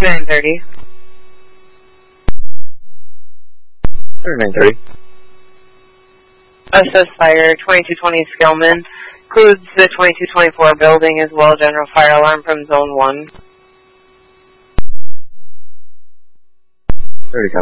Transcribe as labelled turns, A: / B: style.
A: 930.
B: 930.
A: Assist fire, 2220 Skillman. Includes the 2224 building as well, general fire alarm from zone 1.
B: 30 copy.